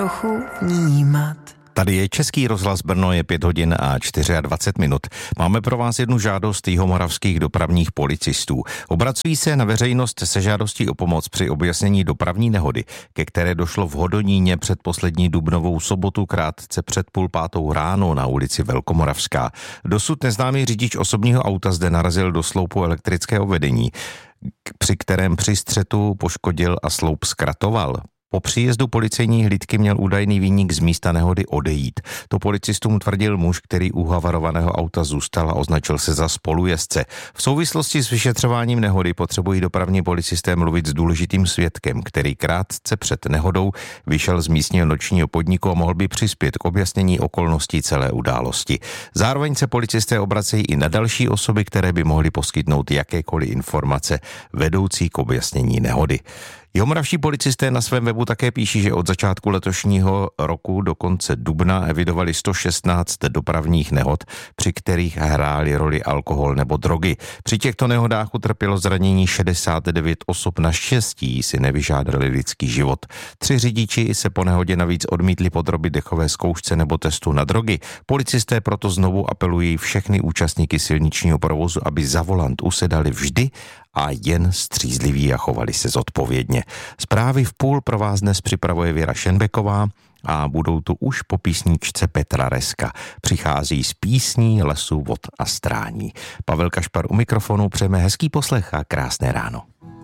trochu vnímat. Tady je Český rozhlas Brno, je 5 hodin a 24 minut. Máme pro vás jednu žádost jihomoravských dopravních policistů. Obracují se na veřejnost se žádostí o pomoc při objasnění dopravní nehody, ke které došlo v Hodoníně předposlední dubnovou sobotu krátce před 4:30 ráno na ulici Velkomoravská. Dosud neznámý řidič osobního auta zde narazil do sloupu elektrického vedení, při kterém při střetu poškodil a sloup zkratoval. Po příjezdu policejní hlídky měl údajný viník z místa nehody odejít. To policistům tvrdil muž, který u havarovaného auta zůstal a označil se za spolujezdce. V souvislosti s vyšetřováním nehody potřebují dopravní policisté mluvit s důležitým svědkem, který krátce před nehodou vyšel z místního nočního podniku a mohl by přispět k objasnění okolností celé události. Zároveň se policisté obracejí i na další osoby, které by mohly poskytnout jakékoliv informace vedoucí k objasnění nehody. Jihomoravští policisté na svém webu také píší, že od začátku letošního roku do konce dubna evidovali 116 dopravních nehod, při kterých hrály roli alkohol nebo drogy. Při těchto nehodách utrpělo zranění 69 osob, naštěstí si nevyžádali lidský život. 3 řidiči se po nehodě navíc odmítli podrobit dechové zkoušce nebo testu na drogy. Policisté proto znovu apelují všechny účastníky silničního provozu, aby za volant usedali vždy a jen střízliví a chovali se zodpovědně. Zprávy v půl pro vás dnes připravuje Věra Šenbeková a budou tu už po písničce Petra Reska. Přichází z písní, lesů, vod a strání. Pavel Kašpar u mikrofonu, přejeme hezký poslech a krásné ráno.